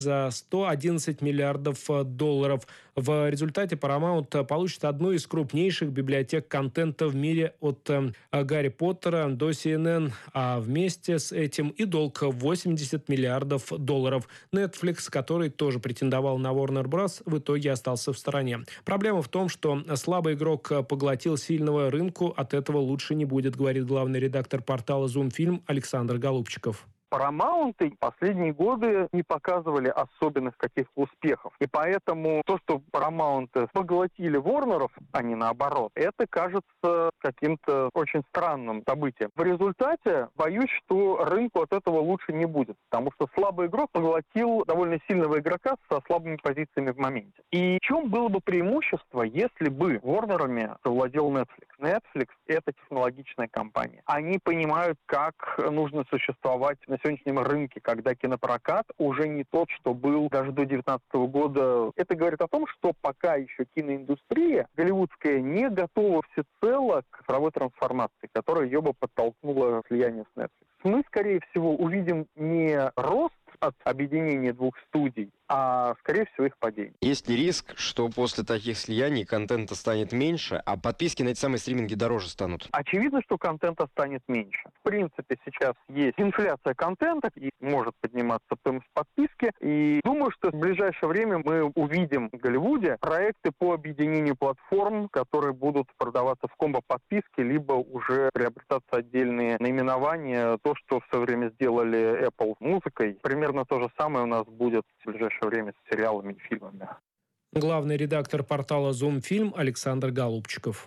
за 111 миллиардов долларов. В результате Paramount получит одну из крупнейших библиотек контента в мире от Гарри Поттера до CNN, а вместе с этим и долг 80 миллиардов долларов. Netflix, который тоже претендовал на Warner Bros., в итоге остался в стороне. Проблема в том, что слабый игрок поглотил сильного, рынку от этого лучше не будет, говорит главный редактор портала «Зумфильм» Александр Голубчиков. Paramount последние годы не показывали особенных каких-то успехов. И поэтому то, что Paramount поглотили Warner'ов, а не наоборот, это кажется каким-то очень странным событием. В результате боюсь, что рынку от этого лучше не будет, потому что слабый игрок поглотил довольно сильного игрока со слабыми позициями в моменте. И в чем было бы преимущество, если бы Warner'ами завладел Netflix? Netflix — это технологичная компания. Они понимают, как нужно существовать на сегодняшнем рынке, когда кинопрокат уже не тот, что был даже до 2019 года. Это говорит о том, что пока еще киноиндустрия голливудская не готова всецело к цифровой трансформации, которая ее бы подтолкнула слияние с Netflix. Мы, скорее всего, увидим не рост от объединения двух студий, а, скорее всего, их падение. Есть ли риск, что после таких слияний контента станет меньше, а подписки на эти самые стриминги дороже станут? Очевидно, что контента станет меньше. В принципе, сейчас есть инфляция контента, и может подниматься стоимость подписки. И думаю, что в ближайшее время мы увидим в Голливуде проекты по объединению платформ, которые будут продаваться в комбо-подписке, либо уже приобретаться отдельные наименования. То, что в свое время сделали Apple с музыкой, примерно то же самое у нас будет в ближайшее время с сериалами и фильмами. Главный редактор портала «Зумфильм» Александр Голубчиков.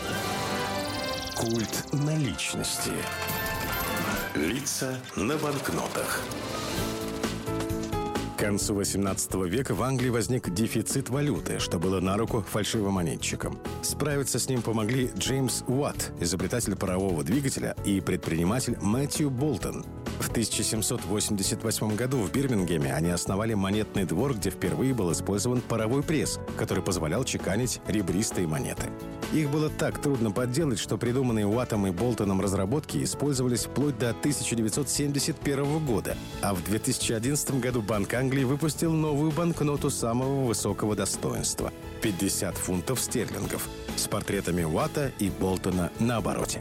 Культ наличности. Лица на банкнотах. К концу XVIII века в Англии возник дефицит валюты, что было на руку фальшивомонетчикам. Справиться с ним помогли Джеймс Уатт, изобретатель парового двигателя, и предприниматель Мэтью Болтон. В 1788 году в Бирмингеме они основали монетный двор, где впервые был использован паровой пресс, который позволял чеканить ребристые монеты. Их было так трудно подделать, что придуманные Уаттом и Болтоном разработки использовались вплоть до 1971 года. А в 2011 году Банк Англии выпустил новую банкноту самого высокого достоинства – 50 фунтов стерлингов с портретами Уатта и Болтона на обороте.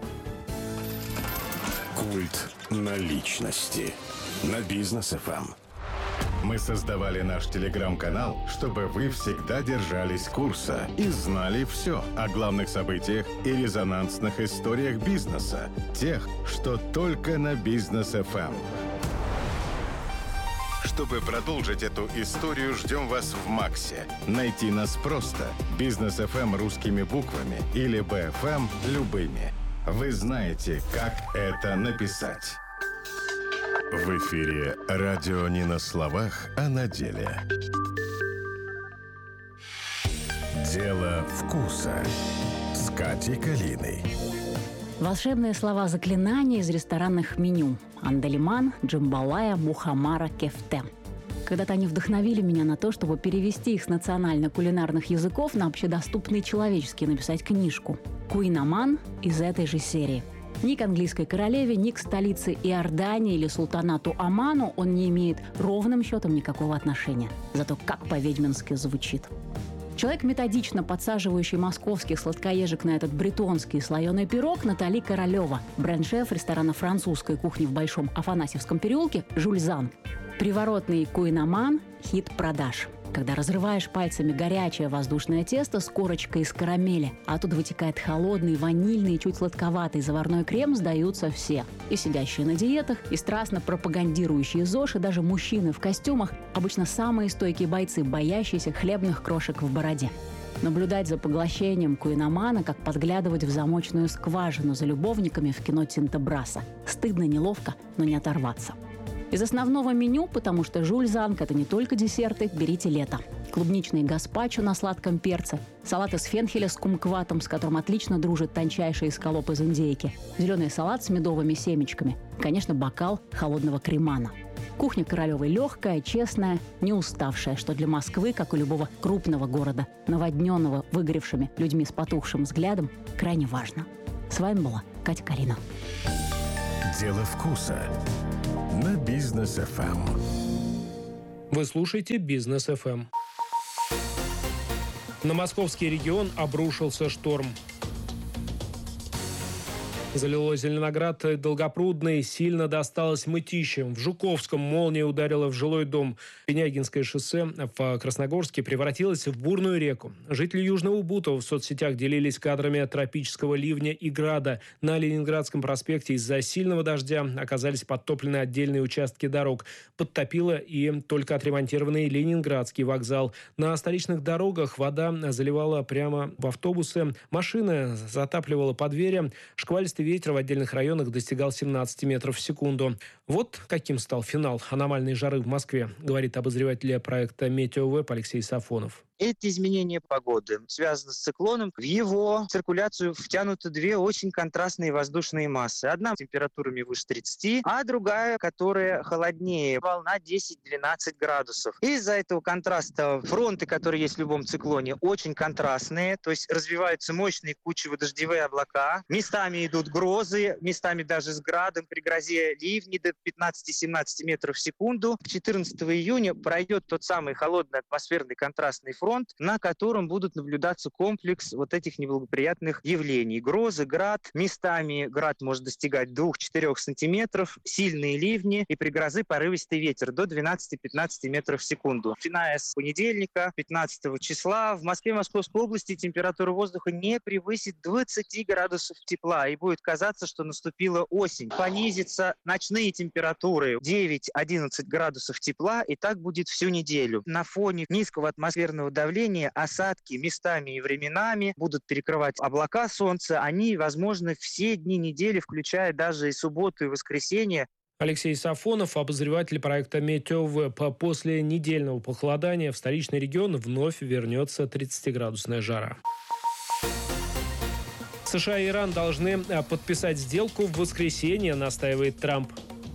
Культ наличности на Бизнес ФМ. Мы создавали наш телеграм-канал, чтобы вы всегда держались курса и знали все о главных событиях и резонансных историях бизнеса. Тех, что только на Бизнес ФМ. Чтобы продолжить эту историю, ждем вас в Максе. Найти нас просто. Бизнес ФМ русскими буквами или БФМ любыми. Вы знаете, как это написать. В эфире радио не на словах, а на деле. Дело вкуса с Катей Калиной. Волшебные слова заклинания из ресторанных меню. Андалиман, джамбалая, мухамара, кефте. Когда-то они вдохновили меня на то, чтобы перевести их с национально-кулинарных языков на общедоступный человеческий, написать книжку. Куинаман из этой же серии. Ни к английской королеве, ни к столице Иордании или султанату Оману он не имеет ровным счетом никакого отношения. Зато как по-ведьмински звучит. Человек, методично подсаживающий московских сладкоежек на этот бретонский слоеный пирог, Натали Королева, бренд-шеф ресторана французской кухни в Большом Афанасьевском переулке «Жюль Занг». Приворотный куинаман – хит продаж. Когда разрываешь пальцами горячее воздушное тесто с корочкой из карамели, а оттуда вытекает холодный, ванильный и чуть сладковатый заварной крем, сдаются все. И сидящие на диетах, и страстно пропагандирующие ЗОЖ, и даже мужчины в костюмах, обычно самые стойкие бойцы, боящиеся хлебных крошек в бороде. Наблюдать за поглощением куинамана, как подглядывать в замочную скважину за любовниками в кино Тинто Брасса. Стыдно, неловко, но не оторваться. Из основного меню, потому что Жюль Занг – это не только десерты, берите лето. Клубничный гаспачо на сладком перце, салат из фенхеля с кумкватом, с которым отлично дружит тончайший эскалоп из индейки, зеленый салат с медовыми семечками, конечно, бокал холодного кремана. Кухня Королевой легкая, честная, не уставшая, что для Москвы, как у любого крупного города, наводненного выгоревшими людьми с потухшим взглядом, крайне важно. С вами была Катя Калина. Дело вкуса на Бизнес ФМ. Вы слушаете «Бизнес ФМ». На московский регион обрушился шторм. Залило Зеленоград и Долгопрудный, сильно досталось Мытищам. В Жуковском молния ударила в жилой дом. Пенягинское шоссе в Красногорске превратилось в бурную реку. Жители Южного Бутова в соцсетях делились кадрами тропического ливня и града. На Ленинградском проспекте из-за сильного дождя оказались подтоплены отдельные участки дорог. Подтопило и только отремонтированный Ленинградский вокзал. На столичных дорогах вода заливала прямо в автобусы. Машины затапливала по двери. Шквалистый ветер в отдельных районах достигал 17 метров в секунду. Вот каким стал финал аномальной жары в Москве, говорит обозреватель проекта «Метеовеб» Алексей Сафонов. Это изменение погоды связано с циклоном. В его циркуляцию втянуты две очень контрастные воздушные массы. Одна температурами выше 30, а другая, которая холоднее. Волна 10-12 градусов. Из-за этого контраста фронты, которые есть в любом циклоне, очень контрастные. То есть развиваются мощные кучево-дождевые облака. Местами идут грозы, местами даже с градом. При грозе ливни до 15-17 метров в секунду. 14 июня пройдет тот самый холодный атмосферный контрастный фронт, на котором будут наблюдаться комплекс вот этих неблагоприятных явлений. Грозы, град. Местами град может достигать 2-4 сантиметров, сильные ливни и при грозы порывистый ветер до 12-15 метров в секунду. Начиная с понедельника, 15 числа, в Москве и Московской области температура воздуха не превысит 20 градусов тепла, и будет казаться, что наступила осень. Понизятся ночные температуры 9-11 градусов тепла, и так будет всю неделю. На фоне низкого атмосферного давления осадки местами и временами будут перекрывать облака солнца. Они возможны все дни недели, включая даже и субботу и воскресенье. Алексей Сафонов, обозреватель проекта «Метеовеб». После недельного похолодания в столичный регион вновь вернется 30-градусная жара. США и Иран должны подписать сделку в воскресенье, настаивает Трамп.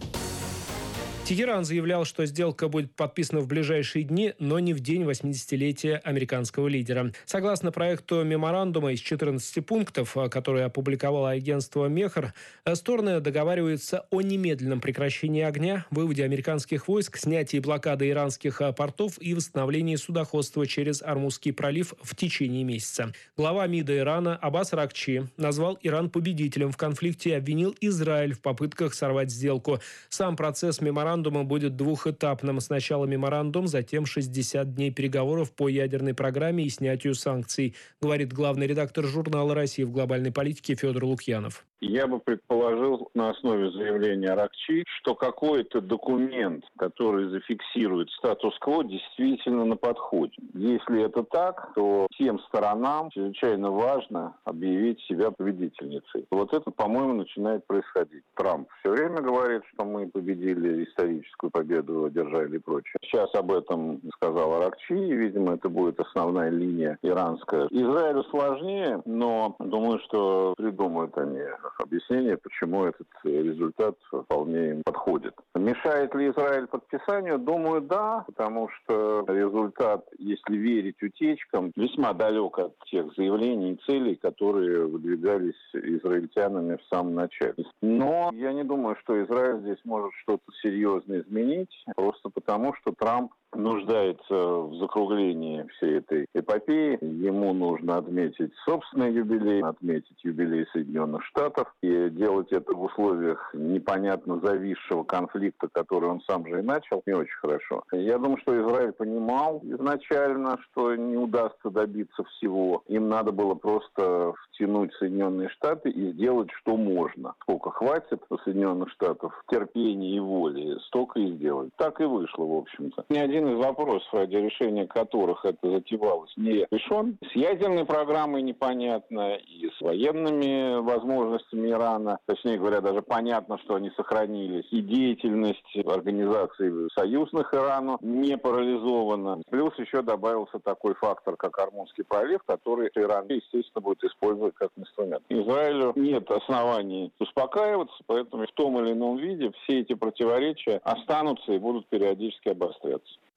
Тегеран заявлял, что сделка будет подписана в ближайшие дни, но не в день 80-летия американского лидера. Согласно проекту меморандума из 14 пунктов, который опубликовало агентство «Мехр», стороны договариваются о немедленном прекращении огня, выводе американских войск, снятии блокады иранских портов и восстановлении судоходства через Ормузский пролив в течение месяца. Глава МИДа Ирана Аббас Аракчи назвал Иран победителем в конфликте и обвинил Израиль в попытках сорвать сделку. Сам процесс меморандума будет двухэтапным. Сначала меморандум, затем 60 дней переговоров по ядерной программе и снятию санкций, говорит главный редактор журнала «Россия в глобальной политике» Федор Лукьянов. Я бы предположил на основе заявления Аракчи, что какой-то документ, который зафиксирует статус-кво, действительно на подходе. Если это так, то всем сторонам чрезвычайно важно объявить себя победительницей. Вот это, по-моему, начинает происходить. Трамп все время говорит, что мы победили, историческую победу одержали и прочее. Сейчас об этом сказал Аракчи, и, видимо, это будет основная линия иранская. Израилю сложнее, но думаю, что придумают они объяснение, почему этот результат вполне им подходит. Мешает ли Израиль подписанию? Думаю, да, потому что результат, если верить утечкам, весьма далек от тех заявлений и целей, которые выдвигались израильтянами в самом начале. Но я не думаю, что Израиль здесь может что-то серьезно изменить, просто потому, что Трамп нуждается в закруглении всей этой эпопеи. Ему нужно отметить собственный юбилей, отметить юбилей Соединенных Штатов и делать это в условиях непонятно зависшего конфликта, который он сам же и начал, не очень хорошо. Я думаю, что Израиль понимал изначально, что не удастся добиться всего. Им надо было просто втянуть Соединенные Штаты и сделать, что можно. Сколько хватит у Соединенных Штатов терпения и воли, столько и сделать. Так и вышло, в общем-то. Ни один из вопросов, ради решения которых это затевалось, не решен. С ядерной программой непонятно, и с военными возможностями Ирана. Точнее говоря, даже понятно, что они сохранились. И деятельность организаций союзных Ирану не парализована. Плюс еще добавился такой фактор, как Ормузский пролив, который Иран, естественно, будет использовать как инструмент. Израилю нет оснований успокаиваться, поэтому в том или ином виде все эти противоречия останутся и будут периодически обостряться.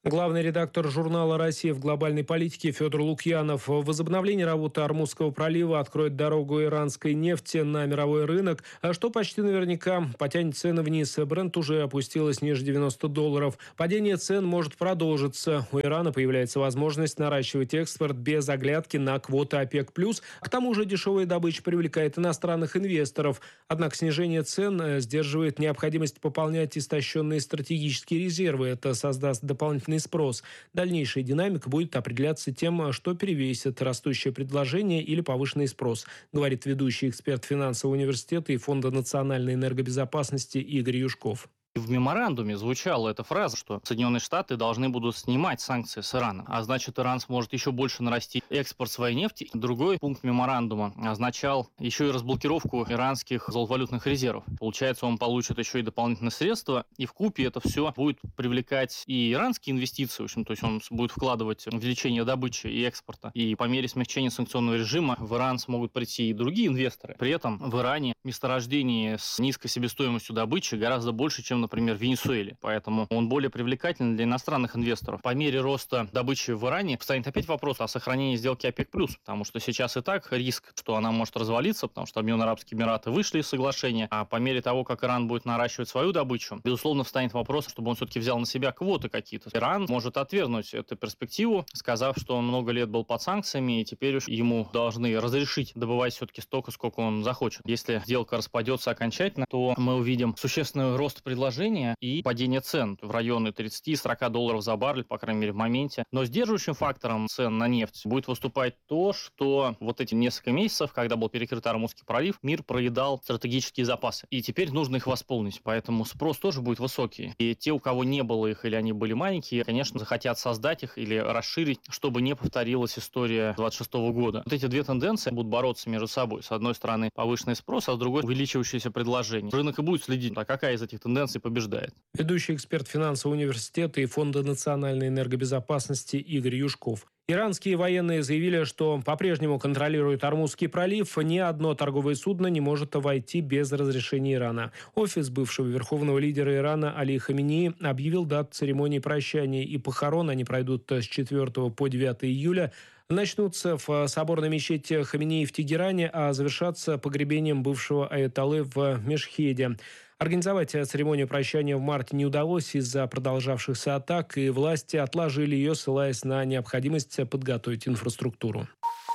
Главный редактор журнала «Россия в глобальной политике» Федор Лукьянов. Возобновление работы Ормузского пролива откроет дорогу иранской нефти на мировой рынок, что почти наверняка потянет цены вниз. Брент уже опустилась ниже $90. Падение цен может продолжиться. У Ирана появляется возможность наращивать экспорт без оглядки на квоты ОПЕК+. К тому же дешевая добыча привлекает иностранных инвесторов. Однако снижение цен сдерживает необходимость пополнять истощенные стратегические резервы. Это создаст дополнительный спрос. Дальнейшая динамика будет определяться тем, что перевесит растущее предложение или повышенный спрос, говорит ведущий эксперт финансового университета и Фонда национальной энергобезопасности Игорь Юшков. В меморандуме звучала эта фраза, что Соединенные Штаты должны будут снимать санкции с Ирана, а значит, Иран сможет еще больше нарастить экспорт своей нефти. Другой пункт меморандума означал еще и разблокировку иранских золотовалютных резервов. Получается, он получит еще и дополнительные средства, и вкупе это все будет привлекать и иранские инвестиции, в общем, то есть он будет вкладывать в увеличение добычи и экспорта. И по мере смягчения санкционного режима в Иран смогут прийти и другие инвесторы. При этом в Иране месторождений с низкой себестоимостью добычи гораздо больше, чем, например, в Венесуэле. Поэтому он более привлекательный для иностранных инвесторов. По мере роста добычи в Иране встанет опять вопрос о сохранении сделки ОПЕК+, потому что сейчас и так риск, что она может развалиться, потому что Объединенные Арабские Эмираты вышли из соглашения, а по мере того, как Иран будет наращивать свою добычу, безусловно, встанет вопрос, чтобы он все-таки взял на себя квоты какие-то. Иран может отвергнуть эту перспективу, сказав, что он много лет был под санкциями, и теперь уж ему должны разрешить добывать все-таки столько, сколько он захочет. Если сделка распадется окончательно, то мы увидим существенный рост предложения и падение цен в районы $30-40 за баррель, по крайней мере, в моменте. Но сдерживающим фактором цен на нефть будет выступать то, что вот эти несколько месяцев, когда был перекрыт Ормузский пролив, мир проедал стратегические запасы. И теперь нужно их восполнить. Поэтому спрос тоже будет высокий. И те, у кого не было их или они были маленькие, конечно, захотят создать их или расширить, чтобы не повторилась история 26 года. Вот эти две тенденции будут бороться между собой. С одной стороны, повышенный спрос, а с другой увеличивающееся предложение. Рынок и будет следить, а какая из этих тенденций побеждает. Ведущий эксперт финансового университета и Фонда национальной энергобезопасности Игорь Юшков. Иранские военные заявили, что по-прежнему контролируют Ормузский пролив. Ни одно торговое судно не может войти без разрешения Ирана. Офис бывшего верховного лидера Ирана Али Хаминеи объявил дату церемонии прощания и похорон. Они пройдут с 4 по 9 июля. Начнутся в соборной мечети Хаминеи в Тегеране, а завершатся погребением бывшего аятоллы в Мешхеде. Организовать церемонию прощания в марте не удалось из-за продолжавшихся атак, и власти отложили ее, ссылаясь на необходимость подготовить инфраструктуру.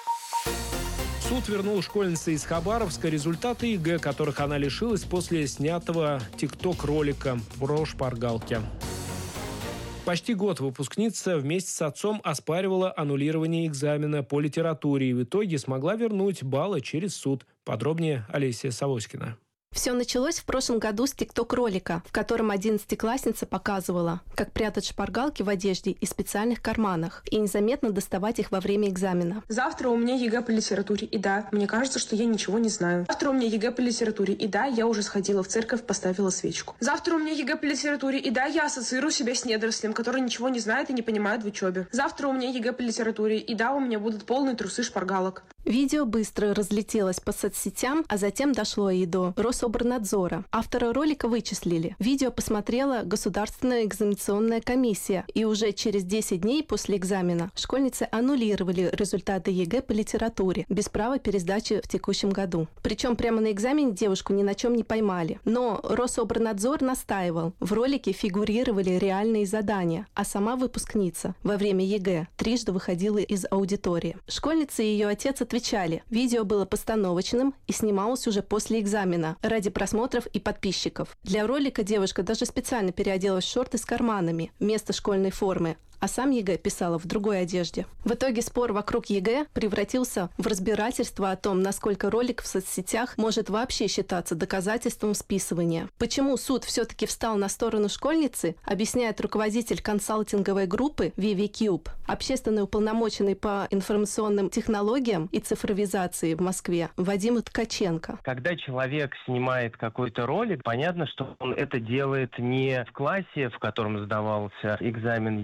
Суд вернул школьнице из Хабаровска результаты ЕГЭ, которых она лишилась после снятого тикток-ролика про шпаргалки. Почти год выпускница вместе с отцом оспаривала аннулирование экзамена по литературе и в итоге смогла вернуть баллы через суд. Подробнее Олеся Савоськина. Все началось в прошлом году с тикток-ролика, в котором 11-классница показывала, как прятать шпаргалки в одежде и специальных карманах и незаметно доставать их во время экзамена. Завтра у меня ЕГЭ по литературе, и да, мне кажется, что я ничего не знаю. Завтра у меня ЕГЭ по литературе, и да, я уже сходила в церковь, поставила свечку. Завтра у меня ЕГЭ по литературе, и да, я ассоциирую себя с недорослем, который ничего не знает и не понимает в учебе. Завтра у меня ЕГЭ по литературе, и да, у меня будут полные трусы шпаргалок. Видео быстро разлетелось по соцсетям, а затем дошло и до Рособорнадзора. Автора ролика вычислили. Видео посмотрела Государственная экзаменационная комиссия, и уже через 10 дней после экзамена школьницы аннулировали результаты ЕГЭ по литературе без права пересдачи в текущем году. Причем прямо на экзамене девушку ни на чем не поймали. Но Рособорнадзор настаивал. В ролике фигурировали реальные задания, а сама выпускница во время ЕГЭ трижды выходила из аудитории. Школьница и ее отец отвечали. Видео было постановочным и снималось уже после экзамена ради просмотров и подписчиков. Для ролика девушка даже специально переоделась в шорты с карманами вместо школьной формы, а сам ЕГЭ писала в другой одежде. В итоге спор вокруг ЕГЭ превратился в разбирательство о том, насколько ролик в соцсетях может вообще считаться доказательством списывания. Почему суд все-таки встал на сторону школьницы, объясняет руководитель консалтинговой группы ViviCube, общественный уполномоченный по информационным технологиям и цифровизации в Москве Вадим Ткаченко. Когда человек снимает какой-то ролик, понятно, что он это делает не в классе, в котором сдавался экзамен ЕГЭ,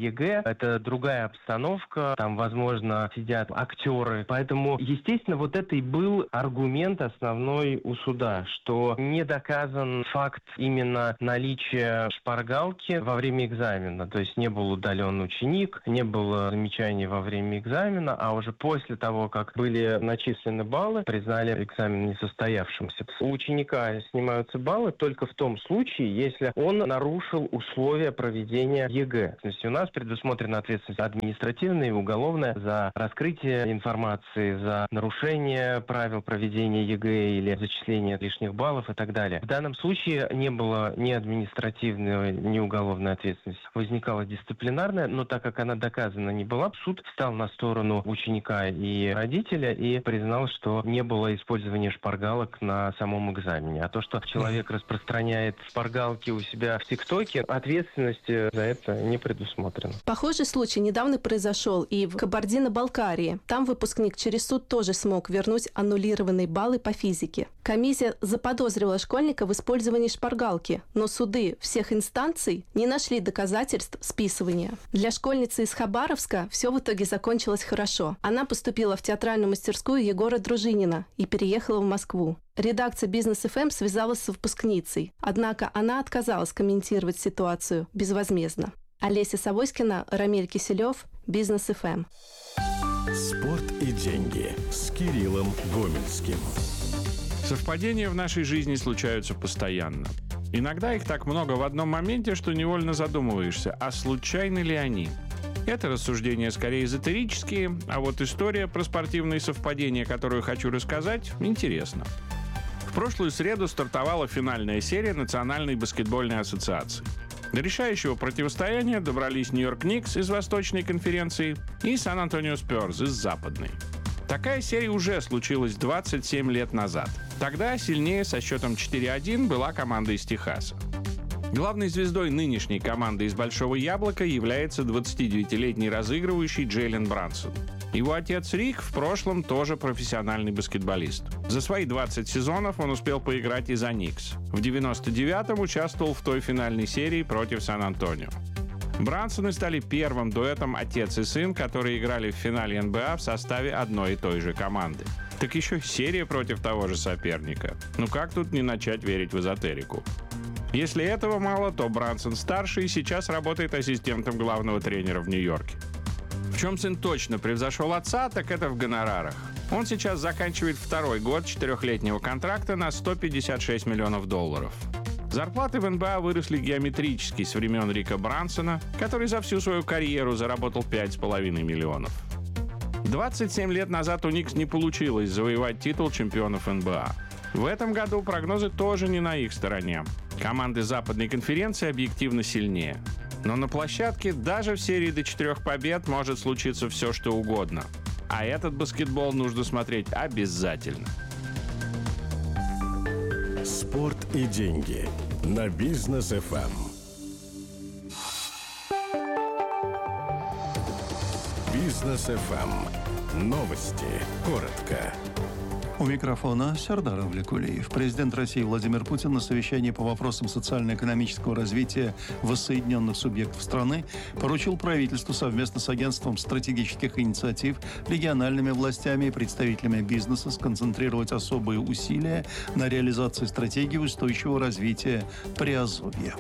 это другая обстановка, там, возможно, сидят актеры. Поэтому, естественно, вот это и был аргумент основной у суда, что не доказан факт именно наличия шпаргалки во время экзамена. То есть не был удален ученик, не было замечаний во время экзамена, а уже после того, как были начислены баллы, признали экзамен несостоявшимся. У ученика снимаются баллы только в том случае, если он нарушил условия проведения ЕГЭ. То есть у нас предусмотрена ответственность административная и уголовная за раскрытие информации, за нарушение правил проведения ЕГЭ или зачисление лишних баллов и так далее. В данном случае не было ни административной, ни уголовной ответственности. Возникала дисциплинарная, но так как она доказана не была, суд встал на сторону ученика и родителя и признал, что не было использования шпаргалок на самом экзамене. А то, что человек распространяет шпаргалки у себя в ТикТоке, ответственности за это не предусмотрено. Похожий случай недавно произошел и в Кабардино-Балкарии. Там выпускник через суд тоже смог вернуть аннулированные баллы по физике. Комиссия заподозрила школьника в использовании шпаргалки, но суды всех инстанций не нашли доказательств списывания. Для школьницы из Хабаровска все в итоге закончилось хорошо. Она поступила в театральную мастерскую Егора Дружинина и переехала в Москву. Редакция «Бизнес ФМ» связалась с выпускницей, однако она отказалась комментировать ситуацию безвозмездно. Олеся Савойскина, Рамиль Киселев, «Бизнес ФМ». Спорт и деньги с Кириллом Гомельским. Совпадения в нашей жизни случаются постоянно. Иногда их так много в одном моменте, что невольно задумываешься, а случайны ли они? Это рассуждения скорее эзотерические, а вот история про спортивные совпадения, которую хочу рассказать, интересна. В прошлую среду стартовала финальная серия Национальной баскетбольной ассоциации. До решающего противостояния добрались Нью-Йорк Никс из Восточной конференции и Сан-Антонио Спёрс из Западной. Такая серия уже случилась 27 лет назад. Тогда сильнее со счетом 4-1 была команда из Техаса. Главной звездой нынешней команды из Большого Яблока является 29-летний разыгрывающий Джейлен Брансон. Его отец Рик в прошлом тоже профессиональный баскетболист. За свои 20 сезонов он успел поиграть и за Никс. В 99-м участвовал в той финальной серии против Сан-Антонио. Брансоны стали первым дуэтом отец и сын, которые играли в финале НБА в составе одной и той же команды. Так еще серия против того же соперника. Ну как тут не начать верить в эзотерику? Если этого мало, то Брансон-старший сейчас работает ассистентом главного тренера в Нью-Йорке. В чем сын точно превзошел отца, так это в гонорарах. Он сейчас заканчивает второй год 4-летнего контракта на $156 миллионов. Зарплаты в НБА выросли геометрически с времен Рика Брансона, который за всю свою карьеру заработал $5,5 миллионов. 27 лет назад у Никс не получилось завоевать титул чемпионов НБА. В этом году прогнозы тоже не на их стороне. Команды Западной конференции объективно сильнее. Но на площадке даже в серии до 4 побед может случиться все, что угодно. А этот баскетбол нужно смотреть обязательно. Спорт и деньги на Бизнес ФМ. Бизнес ФМ. Новости. Коротко. У микрофона Сардар Авликулиев. Президент России Владимир Путин на совещании по вопросам социально-экономического развития воссоединенных субъектов страны поручил правительству совместно с Агентством стратегических инициатив, региональными властями и представителями бизнеса сконцентрировать особые усилия на реализации стратегии устойчивого развития Приазовья.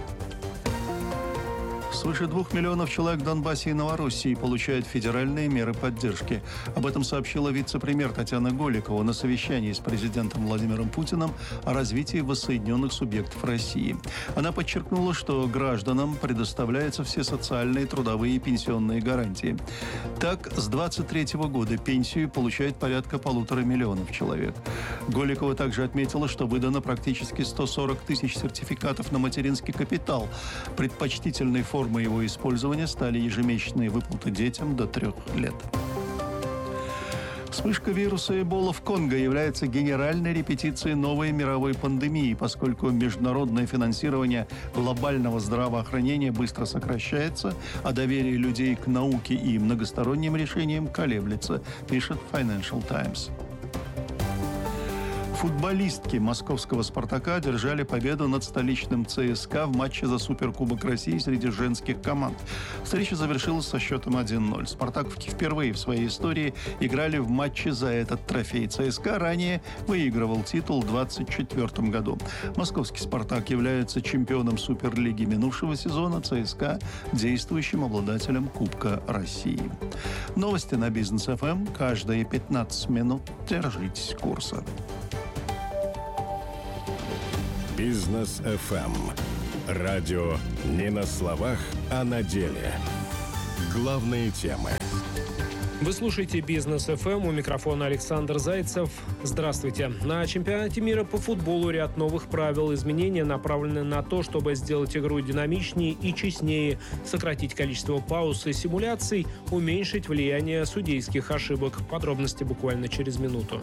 Свыше 2 миллионов человек в Донбассе и Новороссии получают федеральные меры поддержки. Об этом сообщила вице-премьер Татьяна Голикова на совещании с президентом Владимиром Путиным о развитии воссоединенных субъектов России. Она подчеркнула, что гражданам предоставляются все социальные, трудовые и пенсионные гарантии. Так, с 2023 года пенсию получает порядка 1,5 миллиона человек. Голикова также отметила, что выдано практически 140 тысяч сертификатов на материнский капитал. Предпочтительной формой его использования стали ежемесячные выплаты детям до 3 лет. Вспышка вируса Эбола в Конго является генеральной репетицией новой мировой пандемии, поскольку международное финансирование глобального здравоохранения быстро сокращается, а доверие людей к науке и многосторонним решениям колеблется, пишет Financial Times. Футболистки московского «Спартака» одержали победу над столичным ЦСКА в матче за Суперкубок России среди женских команд. Встреча завершилась со счетом 1-0. «Спартаковки» впервые в своей истории играли в матче за этот трофей. ЦСКА ранее выигрывал титул в 2024 году. Московский «Спартак» является чемпионом Суперлиги минувшего сезона, ЦСКА – действующим обладателем Кубка России. Новости на Бизнес ФМ каждые 15 минут. Держитесь курса. Бизнес ФМ. Радио не на словах, а на деле. Главные темы. Вы слушаете «Бизнес ФМ», у микрофона Александр Зайцев. Здравствуйте. На чемпионате мира по футболу ряд новых правил. Изменения направлены на то, чтобы сделать игру динамичнее и честнее, сократить количество пауз и симуляций, уменьшить влияние судейских ошибок. Подробности буквально через минуту.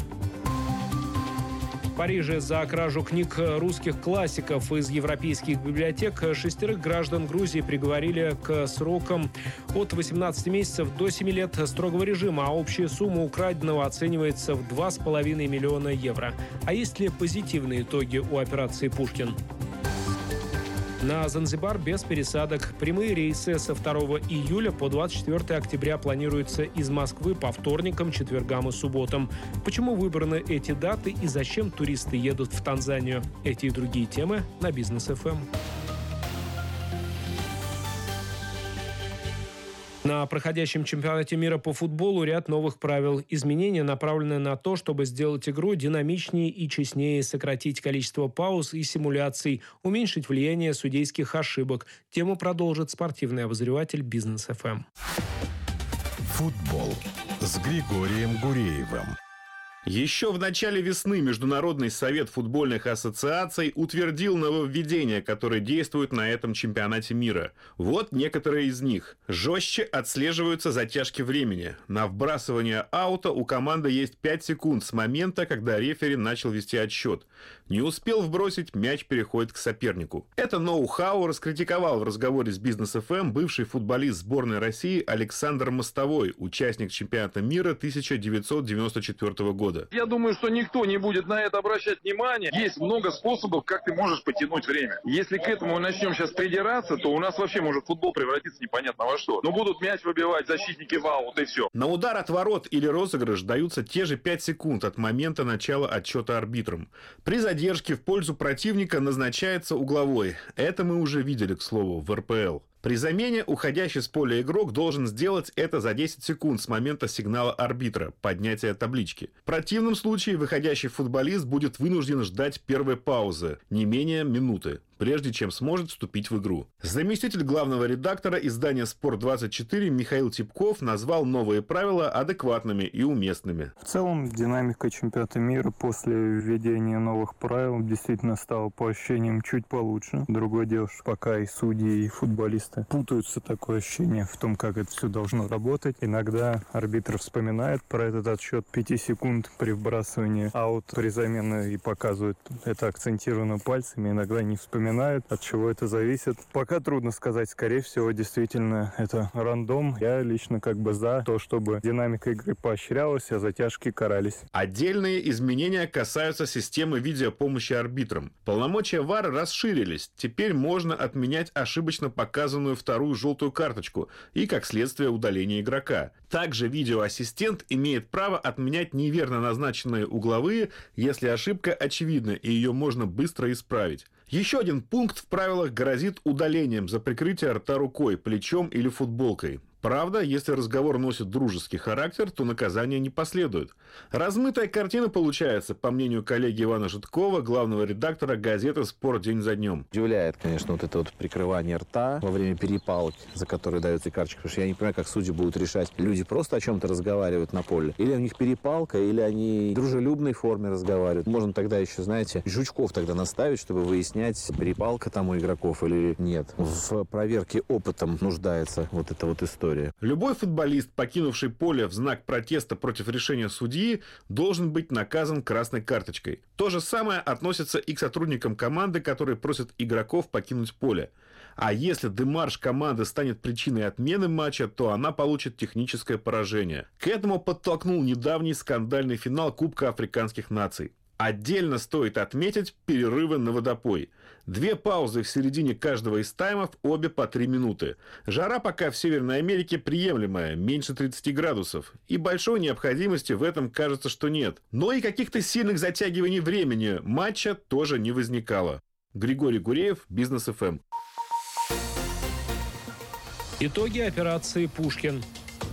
В Париже за кражу книг русских классиков из европейских библиотек 6 граждан Грузии приговорили к срокам от 18 месяцев до 7 лет строгого режима, а общая сумма украденного оценивается в 2,5 миллиона евро. А есть ли позитивные итоги у операции «Пушкин»? На Занзибар без пересадок. Прямые рейсы со 2 июля по 24 октября планируются из Москвы по вторникам, четвергам и субботам. Почему выбраны эти даты и зачем туристы едут в Танзанию? Эти и другие темы на Бизнес ФМ. На проходящем чемпионате мира по футболу ряд новых правил. Изменения направлены на то, чтобы сделать игру динамичнее и честнее, сократить количество пауз и симуляций, уменьшить влияние судейских ошибок. Тему продолжит спортивный обозреватель Бизнес ФМ. Футбол с Григорием Гуреевым. Еще в начале весны Международный совет футбольных ассоциаций утвердил нововведения, которые действуют на этом чемпионате мира. Вот некоторые из них. Жестче отслеживаются затяжки времени. На вбрасывание аута у команды есть 5 секунд с момента, когда рефери начал вести отсчет. Не успел вбросить, мяч переходит к сопернику. Это ноу-хау раскритиковал в разговоре с Бизнес ФМ бывший футболист сборной России Александр Мостовой, участник чемпионата мира 1994 года. Я думаю, что никто не будет на это обращать внимание. Есть много способов, как ты можешь потянуть время. Если к этому начнем сейчас придираться, то у нас вообще может футбол превратиться непонятно во что. Но будут мяч выбивать защитники в аут и все. На удар от ворот или розыгрыш даются те же 5 секунд от момента начала отсчета арбитром. При задержке в пользу противника назначается угловой. Это мы уже видели, к слову, в РПЛ. При замене уходящий с поля игрок должен сделать это за 10 секунд с момента сигнала арбитра, поднятия таблички. В противном случае выходящий футболист будет вынужден ждать первой паузы, не менее минуты, прежде чем сможет вступить в игру. Заместитель главного редактора издания «Спорт-24» Михаил Типков назвал новые правила адекватными и уместными. В целом, динамика чемпионата мира после введения новых правил действительно стала по ощущениям чуть получше. Другое дело, что пока и судьи, и футболисты путаются, такое ощущение в том, как это все должно работать. Иногда арбитр вспоминает про этот отсчет 5 секунд при вбрасывании аут при замене и показывает это акцентированно пальцами, иногда не вспоминает, от чего это зависит. Пока трудно сказать, скорее всего, действительно это рандом. Я лично как бы за то, чтобы динамика игры поощрялась, а затяжки карались. Отдельные изменения касаются системы видеопомощи арбитрам. Полномочия ВАР расширились. Теперь можно отменять ошибочно показанную вторую желтую карточку и, как следствие, удаление игрока. Также видеоассистент имеет право отменять неверно назначенные угловые, если ошибка очевидна и ее можно быстро исправить. Еще один пункт в правилах грозит удалением за прикрытие рта рукой, плечом или футболкой. Правда, если разговор носит дружеский характер, то наказание не последует. Размытая картина получается, по мнению коллеги Ивана Житкова, главного редактора газеты «Спорт. День за днем». Удивляет, конечно, вот это вот прикрывание рта во время перепалки, за которые дается карточка. Потому что я не понимаю, как судьи будут решать. Люди просто о чем-то разговаривают на поле. Или у них перепалка, или они в дружелюбной форме разговаривают. Можно тогда еще, знаете, жучков тогда наставить, чтобы выяснять, перепалка там у игроков или нет. В проверке опытом нуждается вот эта вот история. Любой футболист, покинувший поле в знак протеста против решения судьи, должен быть наказан красной карточкой. То же самое относится и к сотрудникам команды, которые просят игроков покинуть поле. А если демарш команды станет причиной отмены матча, то она получит техническое поражение. К этому подтолкнул недавний скандальный финал Кубка африканских наций. Отдельно стоит отметить перерывы на водопой. 2 паузы в середине каждого из таймов, обе по 3 минуты. Жара пока в Северной Америке приемлемая, меньше 30 градусов. И большой необходимости в этом, кажется, что нет. Но и каких-то сильных затягиваний времени матча тоже не возникало. Григорий Гуреев, Бизнес ФМ. Итоги операции «Пушкин».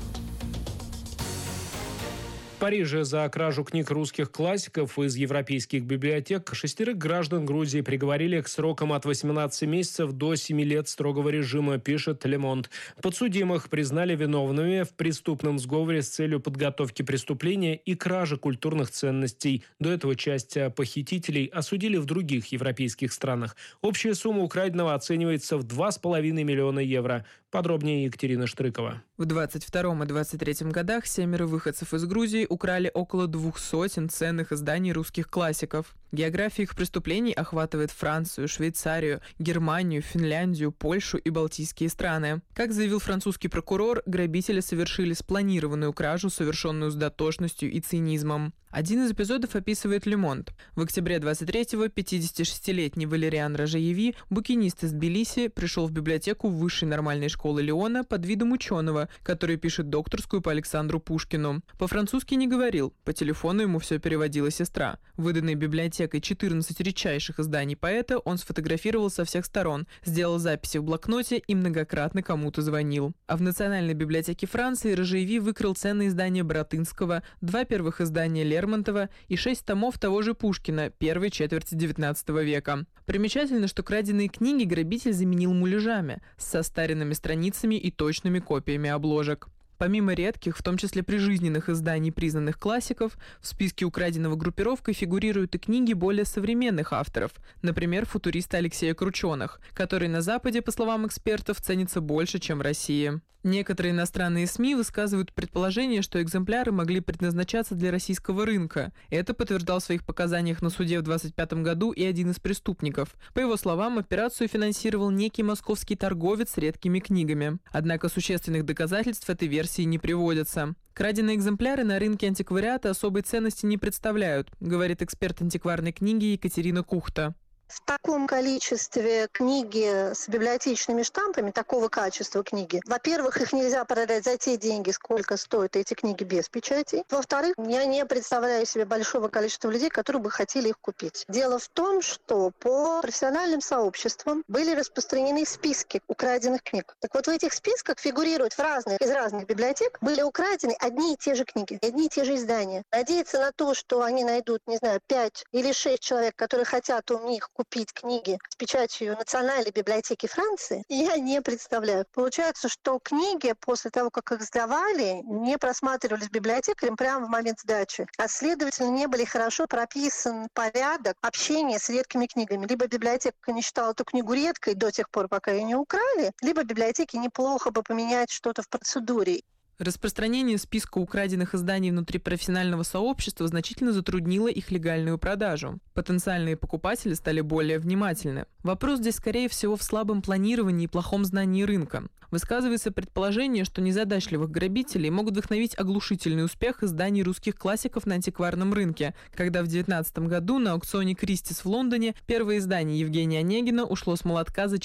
В Париже за кражу книг русских классиков из европейских библиотек 6 граждан Грузии приговорили к срокам от 18 месяцев до 7 лет строгого режима, пишет Le Monde. Подсудимых признали виновными в преступном сговоре с целью подготовки преступления и кражи культурных ценностей. До этого часть похитителей осудили в других европейских странах. Общая сумма украденного оценивается в 2,5 миллиона евро. Подробнее Екатерина Штрыкова. В 22 и 23 годах 7 выходцев из Грузии украли около 200 ценных изданий русских классиков. География их преступлений охватывает Францию, Швейцарию, Германию, Финляндию, Польшу и Балтийские страны. Как заявил французский прокурор, грабители совершили спланированную кражу, совершенную с дотошностью и цинизмом. Один из эпизодов описывает Le Monde. В октябре 23-го 56-летний Валериан Ражаеви, букинист из Тбилиси, пришел в библиотеку высшей нормальной школы Лиона под видом ученого, который пишет докторскую по Александру Пушкину. По-французски не говорил, по телефону ему все переводила сестра. Выданные библиотекой 14 редчайших изданий поэта он сфотографировал со всех сторон, сделал записи в блокноте и многократно кому-то звонил. А в Национальной библиотеке Франции Ражаеви выкрал ценные издания Баратынского, 2 первых издания Лермонтова и 6 томов того же Пушкина первой четверти XIX века. Примечательно, что краденые книги грабитель заменил муляжами с состаренными страницами и точными копиями обложек. Помимо редких, в том числе прижизненных изданий признанных классиков, в списке украденного группировкой фигурируют и книги более современных авторов, например, футуриста Алексея Крученых, который на Западе, по словам экспертов, ценится больше, чем в России. Некоторые иностранные СМИ высказывают предположение, что экземпляры могли предназначаться для российского рынка. Это подтверждал в своих показаниях на суде в 2025 году и один из преступников. По его словам, операцию финансировал некий московский торговец с редкими книгами. Однако существенных доказательств этой версии не приводятся. Краденые экземпляры на рынке антиквариата особой ценности не представляют, говорит эксперт антикварной книги Екатерина Кухта. В таком количестве книги с библиотечными штампами, такого качества книги, во-первых, их нельзя продать за те деньги, сколько стоят эти книги без печати. Во-вторых, я не представляю себе большого количества людей, которые бы хотели их купить. Дело в том, что по профессиональным сообществам были распространены списки украденных книг. Так вот, в этих списках фигурируют из разных библиотек были украдены одни и те же книги, одни и те же издания. Надеяться на то, что они найдут, 5 или 6 человек, которые хотят у них купить книги с печатью Национальной библиотеки Франции, я не представляю. Получается, что книги после того, как их сдавали, не просматривались библиотекарем прямо в момент сдачи, а следовательно, не были хорошо прописан порядок общения с редкими книгами. Либо библиотека не считала эту книгу редкой до тех пор, пока ее не украли, либо библиотеке неплохо бы поменять что-то в процедуре. Распространение списка украденных изданий внутри профессионального сообщества значительно затруднило их легальную продажу. Потенциальные покупатели стали более внимательны. Вопрос здесь, скорее всего, в слабом планировании и плохом знании рынка. Высказывается предположение, что незадачливых грабителей могут вдохновить оглушительный успех изданий русских классиков на антикварном рынке, когда в 2019 году на аукционе Кристис в Лондоне первое издание Евгения Онегина ушло с молотка за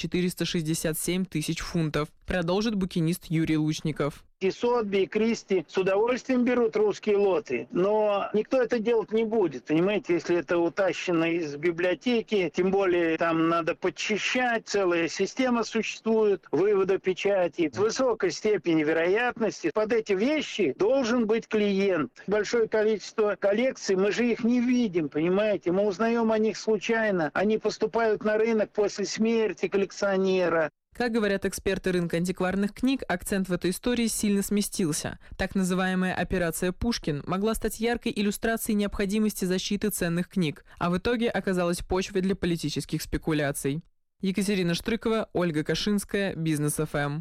467 тысяч фунтов. Продолжит букинист Юрий Лучников. И Сотби, и Кристи с удовольствием берут русские лоты, но никто это делать не будет, понимаете, если это утащено из библиотеки, тем более там надо подчищать, целая система существует вывода печати, с высокой степенью вероятности. Под эти вещи должен быть клиент. Большое количество коллекций, мы же их не видим, понимаете, мы узнаем о них случайно, они поступают на рынок после смерти коллекционера. Как говорят эксперты рынка антикварных книг, акцент в этой истории сильно сместился. Так называемая «Операция Пушкин» могла стать яркой иллюстрацией необходимости защиты ценных книг, а в итоге оказалась почвой для политических спекуляций. Екатерина Штрыкова, Ольга Кашинская, Бизнес ФМ.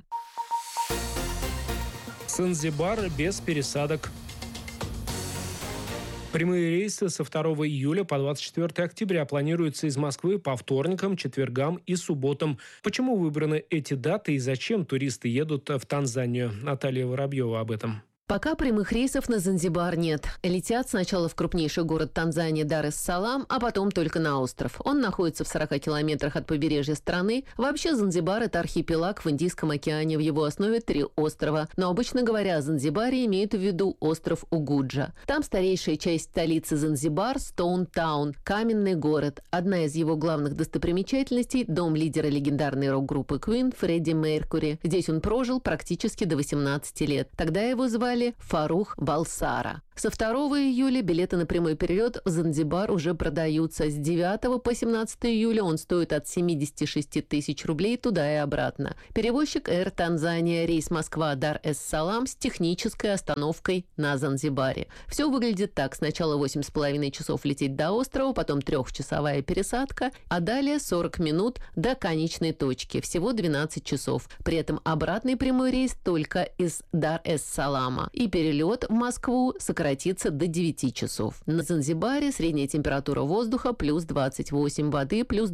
Занзибар без пересадок. Прямые рейсы со 2 июля по 24 октября планируются из Москвы по вторникам, четвергам и субботам. Почему выбраны эти даты и зачем туристы едут в Танзанию? Наталья Воробьева об этом. Пока прямых рейсов на Занзибар нет. Летят сначала в крупнейший город Танзании Дар-эс-Салам, а потом только на остров. Он находится в 40 километрах от побережья страны. Вообще Занзибар – это архипелаг в Индийском океане. В его основе 3 острова. Но обычно говоря о Занзибаре, имеют в виду остров Угуджа. Там старейшая часть столицы Занзибар – Стоун-таун, каменный город. Одна из его главных достопримечательностей – дом лидера легендарной рок-группы Queen Фредди Меркьюри. Здесь он прожил практически до 18 лет. Тогда его звали Фарух Балсара. Со 2 июля билеты на прямой перелет в Занзибар уже продаются. С 9 по 17 июля он стоит от 76 тысяч рублей туда и обратно. Перевозчик Air Tanzania, рейс Москва-Дар-эс-Салам с технической остановкой на Занзибаре. Все выглядит так. Сначала 8,5 часов лететь до острова, потом 3-часовая пересадка, а далее 40 минут до конечной точки. Всего 12 часов. При этом обратный прямой рейс только из Дар-эс-Салама. И перелет в Москву сократится до 9 часов. На Занзибаре средняя температура воздуха плюс 28, воды плюс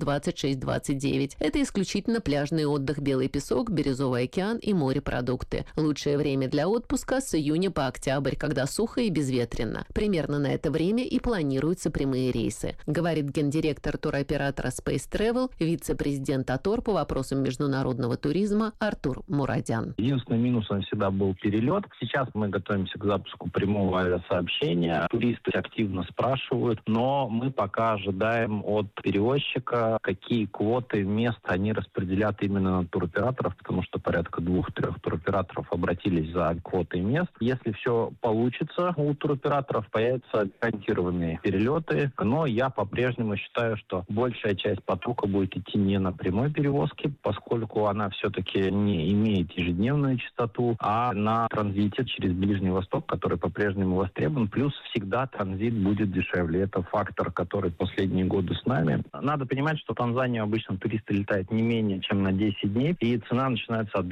26-29. Это исключительно пляжный отдых, белый песок, бирюзовый океан и морепродукты. Лучшее время для отпуска с июня по октябрь, когда сухо и безветренно. Примерно на это время и планируются прямые рейсы, говорит гендиректор туроператора Space Travel, вице-президент АТОР по вопросам международного туризма Артур Мурадян. Единственный минус всегда был перелет. Сейчас мы готовимся к запуску прямого авиасообщения. Туристы активно спрашивают, но мы пока ожидаем от перевозчика, какие квоты мест они распределят именно на туроператоров, потому что порядка 2-3 туроператоров обратились за квотой мест. Если все получится, у туроператоров появятся гарантированные перелеты, но я по-прежнему считаю, что большая часть потока будет идти не на прямой перевозке, поскольку она все-таки не имеет ежедневную частоту, а на транзите через Ближний Восток, который по-прежнему востребован, плюс всегда транзит будет дешевле. Это фактор, который последние годы с нами. Надо понимать, что в Танзанию обычно туристы летают не менее чем на 10 дней, и цена начинается от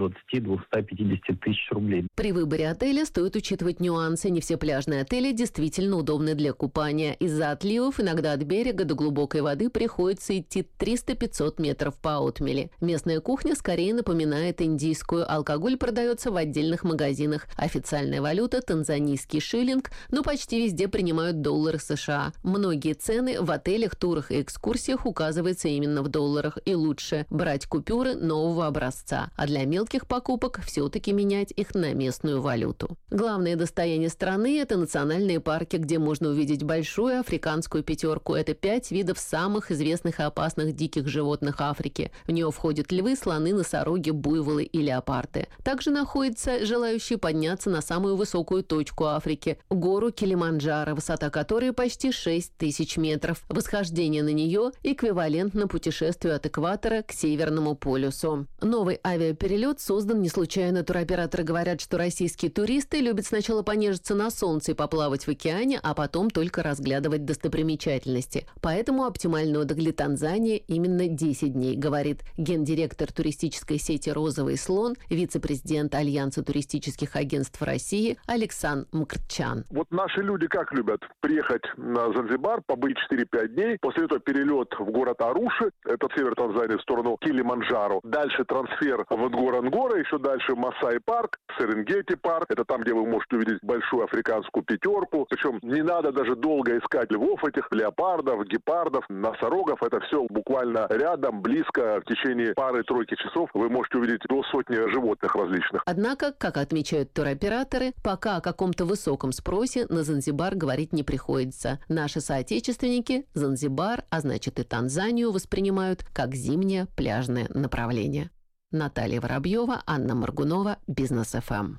220-250 тысяч рублей. При выборе отеля стоит учитывать нюансы. Не все пляжные отели действительно удобны для купания. Из-за отливов иногда от берега до глубокой воды приходится идти 300-500 метров по отмели. Местная кухня скорее напоминает индийскую. Алкоголь продается в отдельных магазинах. Официальная валюта – танзанийский шиллинг, но почти везде принимают доллары США. Многие цены в отелях, турах и экскурсиях указываются именно в долларах. И лучше брать купюры нового образца. А для мелких покупок все-таки менять их на местную валюту. Главное достояние страны – это национальные парки, где можно увидеть большую африканскую пятерку. Это 5 видов самых известных и опасных диких животных Африки. В нее входят львы, слоны, носороги, буйволы и леопарды. Также находятся желающие подняться на самую высокую точку Африки – гору Килиманджаро, высота которой почти 6 тысяч метров. Восхождение на нее эквивалентно путешествию от экватора к Северному полюсу. Новый авиаперелет создан не случайно. Туроператоры говорят, что российские туристы любят сначала понежиться на солнце и поплавать в океане, а потом только разглядывать достопримечательности. Поэтому оптимальный отдых для Танзании именно 10 дней, говорит гендиректор туристической сети «Розовый слон», вице-президент Альянса туристических агентств России Александр Мкртчян. Вот наши люди как любят? Приехать на Занзибар, побыть 4-5 дней, после этого перелет в город Аруши, это север Танзании в сторону Килиманджаро, дальше трансфер в Нгоронгоро, еще дальше Масаи парк, Серенгети парк, это там, где вы можете увидеть большую африканскую пятерку, причем не надо даже долго искать львов этих, леопардов, гепардов, носорогов, это все буквально рядом, близко, в течение пары-тройки часов вы можете увидеть до 100 животных различных. Однако, как отмечают туроператоры, пока о каком-то высоком спросе на Занзибар говорить не приходится. Наши соотечественники Занзибар, а значит и Танзанию, воспринимают как зимнее пляжное направление. Наталья Воробьева, Анна Моргунова, Бизнес ФМ.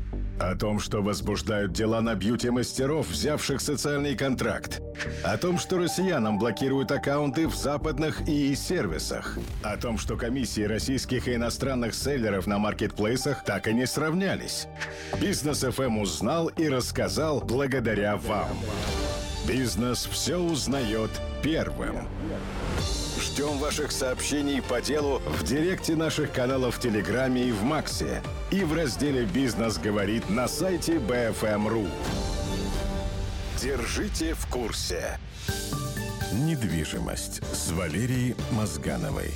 О том, что возбуждают дела на бьюти-мастеров, взявших социальный контракт. О том, что россиянам блокируют аккаунты в западных ИИ-сервисах. О том, что комиссии российских и иностранных селлеров на маркетплейсах так и не сравнялись. Бизнес ФМ узнал и рассказал благодаря вам. Бизнес все узнает первым. Ждем ваших сообщений по делу в директе наших каналов в Телеграме и в Максе. И в разделе «Бизнес говорит» на сайте BFM.ru. Держите в курсе. Недвижимость с Валерией Мозгановой.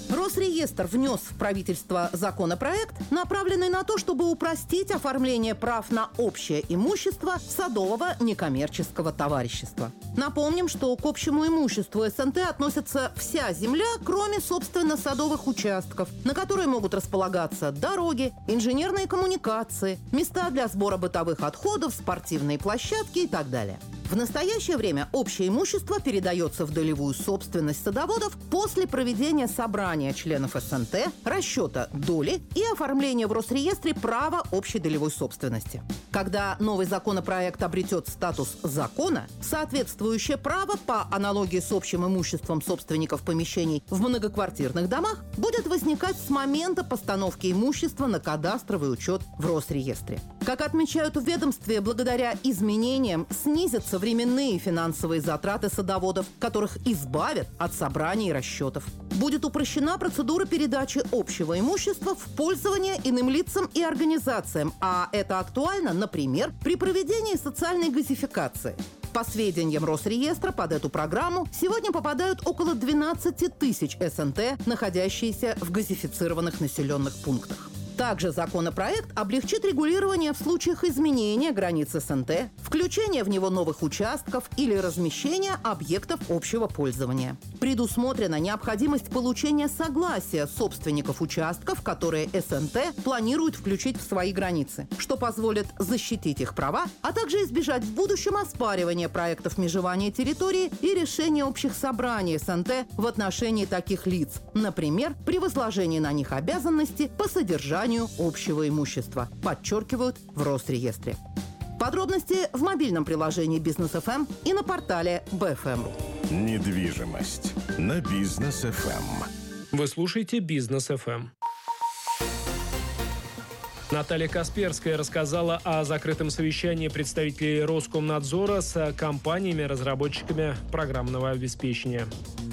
Росреестр внес в правительство законопроект, направленный на то, чтобы упростить оформление прав на общее имущество садового некоммерческого товарищества. Напомним, что к общему имуществу СНТ относится вся земля, кроме, собственно, садовых участков, на которые могут располагаться дороги, инженерные коммуникации, места для сбора бытовых отходов, спортивные площадки и так далее. В настоящее время общее имущество передается в долевую собственность садоводов после проведения собрания членов СНТ, расчета доли и оформления в Росреестре права общей долевой собственности. Когда новый законопроект обретет статус закона, соответствующее право по аналогии с общим имуществом собственников помещений в многоквартирных домах будет возникать с момента постановки имущества на кадастровый учет в Росреестре. Как отмечают в ведомстве, благодаря изменениям снизятся временные финансовые затраты садоводов, которых избавят от собраний и расчетов. Будет упрощена процедура передачи общего имущества в пользование иным лицам и организациям, а это актуально, например, при проведении социальной газификации. По сведениям Росреестра, под эту программу сегодня попадают около 12 тысяч СНТ, находящиеся в газифицированных населенных пунктах. Также законопроект облегчит регулирование в случаях изменения границ СНТ, включения в него новых участков или размещения объектов общего пользования. Предусмотрена необходимость получения согласия собственников участков, которые СНТ планируют включить в свои границы, что позволит защитить их права, а также избежать в будущем оспаривания проектов межевания территории и решения общих собраний СНТ в отношении таких лиц, например, при возложении на них обязанности по содержанию общего имущества, подчеркивают в Росреестре. Подробности в мобильном приложении Бизнес ФМ и на портале БФМ.ру. Недвижимость на Бизнес ФМ. Вы слушаете Бизнес ФМ. Наталья Касперская рассказала о закрытом совещании представителей Роскомнадзора с компаниями-разработчиками программного обеспечения.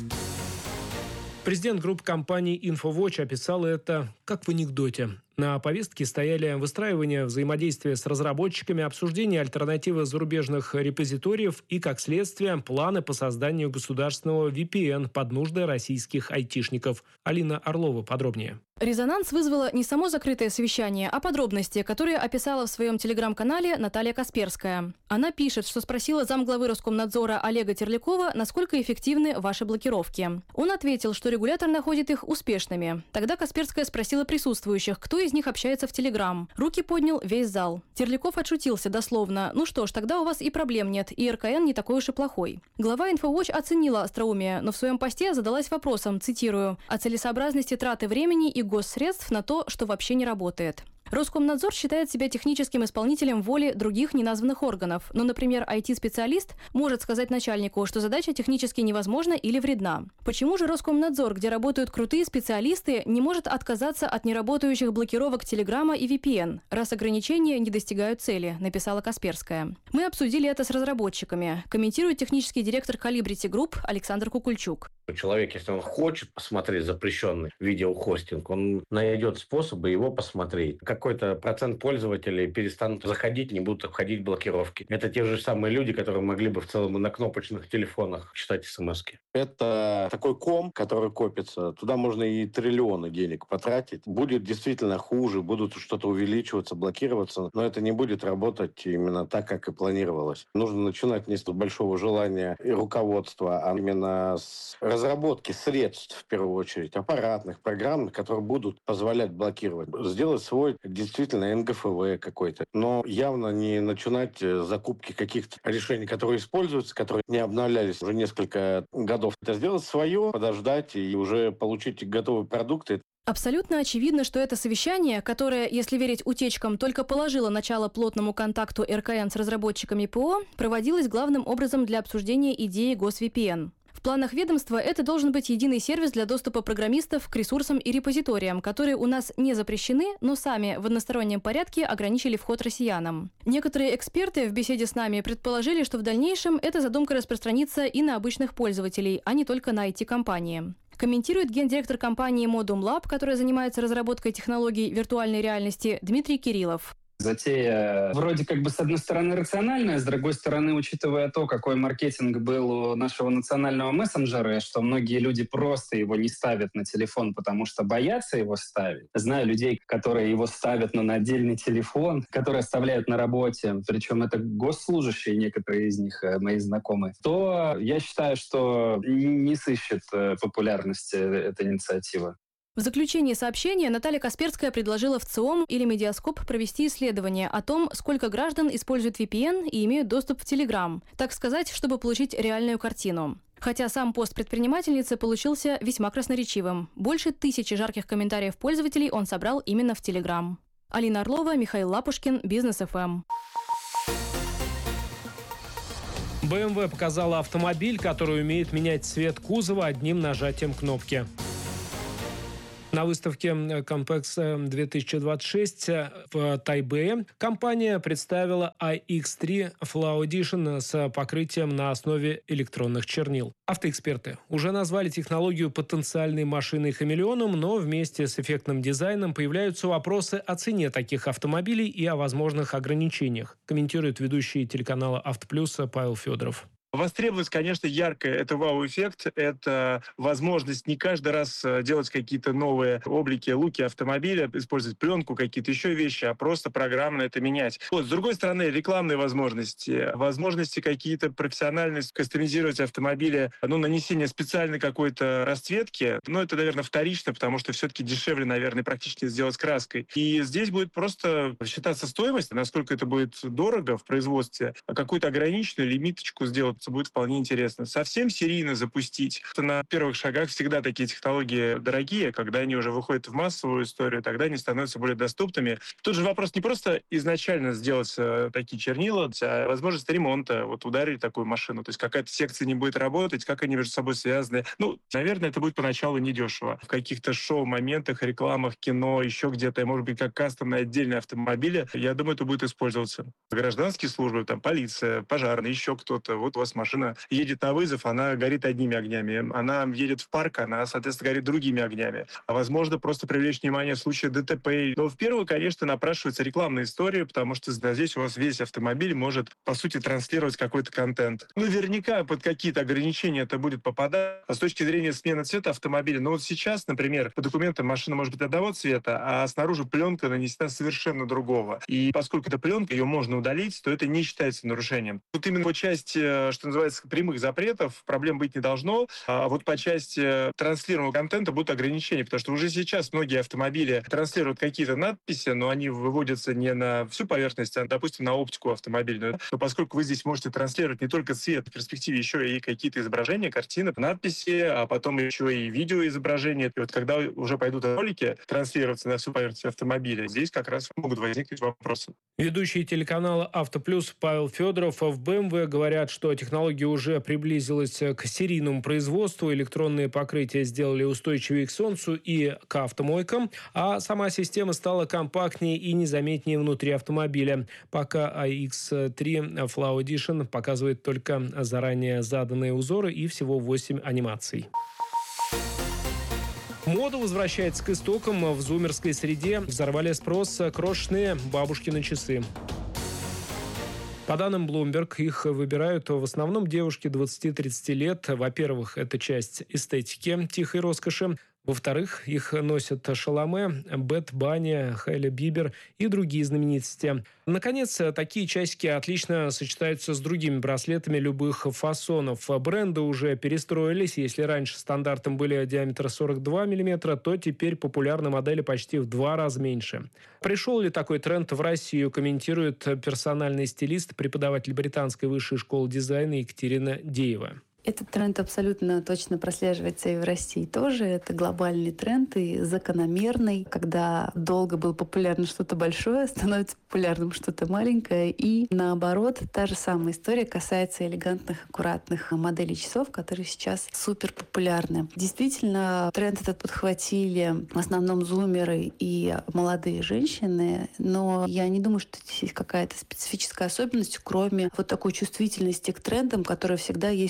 Президент группы компаний «Инфовотч» описал это как в анекдоте. На повестке стояли выстраивание взаимодействия с разработчиками, обсуждение альтернативы зарубежных репозиториев и, как следствие, планы по созданию государственного VPN под нужды российских айтишников. Алина Орлова подробнее. Резонанс вызвало не само закрытое совещание, а подробности, которые описала в своем телеграм-канале Наталья Касперская. Она пишет, что спросила замглавы Роскомнадзора Олега Терлякова, насколько эффективны ваши блокировки. Он ответил, что регулятор находит их успешными. Тогда Касперская спросила присутствующих, кто из них общается в Телеграм. Руки поднял весь зал. Терляков отшутился дословно. Ну что ж, тогда у вас и проблем нет, и РКН не такой уж и плохой. Глава Инфовотч оценила остроумие, но в своем посте задалась вопросом, цитирую, о целесообразности траты времени и госсредств на то, что вообще не работает. Роскомнадзор считает себя техническим исполнителем воли других неназванных органов. Но, например, IT-специалист может сказать начальнику, что задача технически невозможна или вредна. Почему же Роскомнадзор, где работают крутые специалисты, не может отказаться от неработающих блокировок Телеграма и VPN, раз ограничения не достигают цели, написала Касперская. Мы обсудили это с разработчиками, комментирует технический директор Calibrity Group Александр Кукульчук. Человек, если он хочет посмотреть запрещенный видеохостинг, он найдет способы его посмотреть. Какой-то процент пользователей перестанут заходить, не будут обходить блокировки. Это те же самые люди, которые могли бы в целом и на кнопочных телефонах читать смс-ки. Это такой ком, который копится. Туда можно и триллионы денег потратить. Будет действительно хуже, будут что-то увеличиваться, блокироваться, но это не будет работать именно так, как и планировалось. Нужно начинать не с большого желания и руководства, а именно с разработки средств, в первую очередь, аппаратных, программных, которые будут позволять блокировать. Сделать свой действительно НГФВ какой-то. Но явно не начинать закупки каких-то решений, которые используются, которые не обновлялись уже несколько годов. Это сделать свое, подождать и уже получить готовые продукты. Абсолютно очевидно, что это совещание, которое, если верить утечкам, только положило начало плотному контакту РКН с разработчиками ПО, проводилось главным образом для обсуждения идеи GosVPN. В планах ведомства это должен быть единый сервис для доступа программистов к ресурсам и репозиториям, которые у нас не запрещены, но сами в одностороннем порядке ограничили вход россиянам. Некоторые эксперты в беседе с нами предположили, что в дальнейшем эта задумка распространится и на обычных пользователей, а не только на IT-компании. Комментирует гендиректор компании Modum Lab, которая занимается разработкой технологий виртуальной реальности, Дмитрий Кириллов. Затея вроде как бы с одной стороны рациональная, с другой стороны, учитывая то, какой маркетинг был у нашего национального мессенджера, что многие люди просто его не ставят на телефон, потому что боятся его ставить. Знаю людей, которые его ставят на отдельный телефон, которые оставляют на работе, причем это госслужащие, некоторые из них, мои знакомые, то я считаю, что не сыщет популярности эта инициатива. В заключении сообщения Наталья Касперская предложила в ЦИОМ или Медиаскоп провести исследование о том, сколько граждан используют VPN и имеют доступ в Telegram, так сказать, чтобы получить реальную картину. Хотя сам пост предпринимательницы получился весьма красноречивым. Больше 1000 жарких комментариев пользователей он собрал именно в Telegram. Алина Орлова, Михаил Лапушкин, Бизнес ФМ. BMW показала автомобиль, который умеет менять цвет кузова одним нажатием кнопки. На выставке Compex 2026 в Тайбэе компания представила iX3 Flow Edition с покрытием на основе электронных чернил. Автоэксперты уже назвали технологию потенциальной машиной-хамелеоном, но вместе с эффектным дизайном появляются вопросы о цене таких автомобилей и о возможных ограничениях, комментирует ведущий телеканала «Автоплюс» Павел Федоров. Востребовалось, конечно, яркое. Это вау-эффект, это возможность не каждый раз делать какие-то новые облики, луки автомобиля, использовать пленку, какие-то еще вещи, а просто программно это менять. Вот, с другой стороны, рекламные возможности какие-то профессиональные, кастомизировать автомобили, нанесение специальной какой-то расцветки, это, наверное, вторично, потому что все-таки дешевле, наверное, практически сделать краской. И здесь будет просто считаться стоимость, насколько это будет дорого в производстве, а какую-то ограниченную лимиточку сделать будет вполне интересно. Совсем серийно запустить. На первых шагах всегда такие технологии дорогие, когда они уже выходят в массовую историю, тогда они становятся более доступными. Тут же вопрос не просто изначально сделать такие чернила, а возможность ремонта, ударить такую машину. То есть какая-то секция не будет работать, как они между собой связаны. Наверное, это будет поначалу недешево. В каких-то шоу-моментах, рекламах, кино, еще где-то, может быть, как кастомные отдельные автомобили, я думаю, это будет использоваться. Гражданские службы, полиция, пожарные, еще кто-то. У вас машина едет на вызов, она горит одними огнями. Она едет в парк, она, соответственно, горит другими огнями. А возможно, просто привлечь внимание в случае ДТП. Но в первую, конечно, напрашивается рекламная история, потому что здесь у вас весь автомобиль может, по сути, транслировать какой-то контент. Наверняка под какие-то ограничения это будет попадать. А с точки зрения смены цвета автомобиля, сейчас, например, по документам машина может быть одного цвета, а снаружи пленка нанесена совершенно другого. И поскольку эта пленка, ее можно удалить, то это не считается нарушением. Именно по части, что называется, прямых запретов проблем быть не должно. А по части транслируемого контента будут ограничения, потому что уже сейчас многие автомобили транслируют какие-то надписи, но они выводятся не на всю поверхность, а, допустим, на оптику автомобильную. Но поскольку вы здесь можете транслировать не только цвет, в перспективе еще и какие-то изображения, картины, надписи, а потом еще и видеоизображения. И когда уже пойдут ролики транслироваться на всю поверхность автомобиля, здесь как раз могут возникнуть вопросы. Ведущий телеканала «Автоплюс» Павел Федоров. В BMW говорят, что технология уже приблизилась к серийному производству. Электронные покрытия сделали устойчивее к солнцу и к автомойкам, а сама система стала компактнее и незаметнее внутри автомобиля. Пока iX3 Flow Edition показывает только заранее заданные узоры и всего 8 анимаций. Мода возвращается к истокам. В зумерской среде взорвали спрос крошечные бабушкины часы. По данным Bloomberg, их выбирают в основном девушки 20-30 лет. Во-первых, это часть эстетики тихой роскоши. Во-вторых, их носят Шаломе, Бэд Банни, Хайли Бибер и другие знаменитости. Наконец, такие часики отлично сочетаются с другими браслетами любых фасонов. Бренды уже перестроились. Если раньше стандартом были диаметр 42 мм, то теперь популярны модели почти в 2 раза меньше. Пришел ли такой тренд в Россию, комментирует персональный стилист, преподаватель британской высшей школы дизайна Екатерина Деева. Этот тренд абсолютно точно прослеживается и в России тоже. Это глобальный тренд и закономерный, когда долго было популярно что-то большое, становится популярным что-то маленькое. И наоборот, та же самая история касается элегантных, аккуратных моделей часов, которые сейчас супер популярны. Действительно, тренд этот подхватили в основном зумеры и молодые женщины, но я не думаю, что здесь есть какая-то специфическая особенность, кроме такой чувствительности к трендам, которая всегда есть у молодых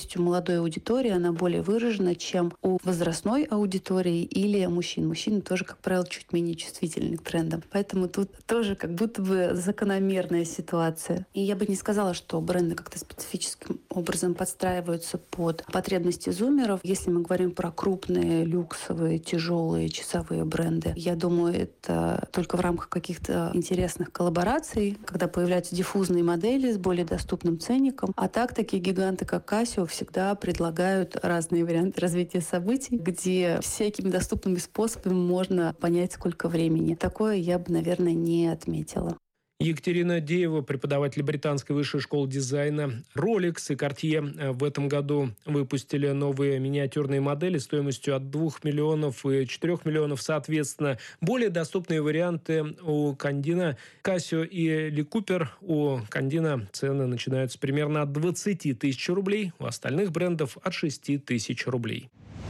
молодой аудитории, она более выражена, чем у возрастной аудитории или мужчин. Мужчины тоже, как правило, чуть менее чувствительны к трендам. Поэтому тут тоже как будто бы закономерная ситуация. И я бы не сказала, что бренды как-то специфическим образом подстраиваются под потребности зумеров. Если мы говорим про крупные, люксовые, тяжелые, часовые бренды, я думаю, это только в рамках каких-то интересных коллабораций, когда появляются диффузные модели с более доступным ценником. А так, такие гиганты, как Casio, всегда предлагают разные варианты развития событий, где всякими доступными способами можно понять, сколько времени. Такое я бы, наверное, не отметила. Екатерина Деева, преподаватель Британской высшей школы дизайна. Rolex и Cartier в этом году выпустили новые миниатюрные модели стоимостью от 2 миллионов и 4 миллионов соответственно. Более доступные варианты у Кандина, Casio и Ли Купер. У Кандина цены начинаются примерно от 20 тысяч рублей, у остальных брендов от 6 тысяч рублей.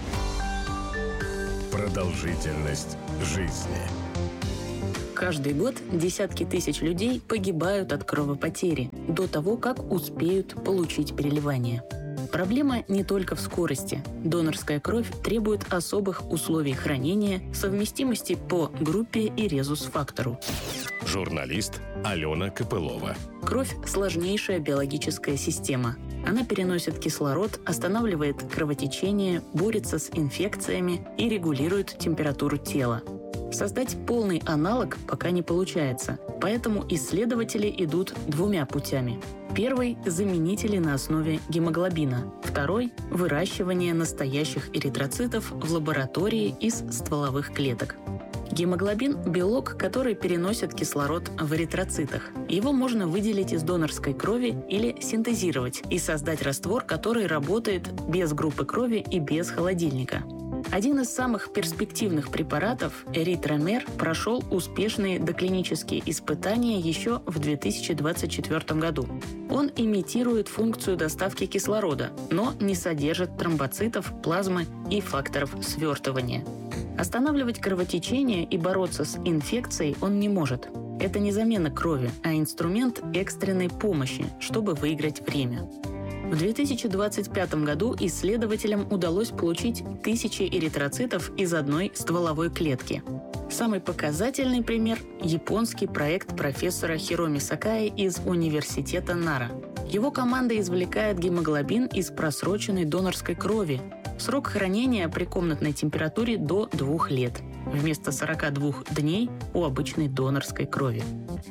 Продолжительность жизни. Каждый год десятки тысяч людей погибают от кровопотери до того, как успеют получить переливание. Проблема не только в скорости. Донорская кровь требует особых условий хранения, совместимости по группе и резус-фактору. Журналист Алена Копылова. Кровь – сложнейшая биологическая система. Она переносит кислород, останавливает кровотечение, борется с инфекциями и регулирует температуру тела. Создать полный аналог пока не получается, поэтому исследователи идут двумя путями. Первый – заменители на основе гемоглобина. Второй – выращивание настоящих эритроцитов в лаборатории из стволовых клеток. Гемоглобин – белок, который переносит кислород в эритроцитах. Его можно выделить из донорской крови или синтезировать и создать раствор, который работает без группы крови и без холодильника. Один из самых перспективных препаратов, эритромер, прошел успешные доклинические испытания еще в 2024 году. Он имитирует функцию доставки кислорода, но не содержит тромбоцитов, плазмы и факторов свертывания. Останавливать кровотечение и бороться с инфекцией он не может. Это не замена крови, а инструмент экстренной помощи, чтобы выиграть время. В 2025 году исследователям удалось получить 1000 эритроцитов из одной стволовой клетки. Самый показательный пример – японский проект профессора Хироми Сакаи из университета Нара. Его команда извлекает гемоглобин из просроченной донорской крови. Срок хранения при комнатной температуре до 2 лет, вместо 42 дней у обычной донорской крови.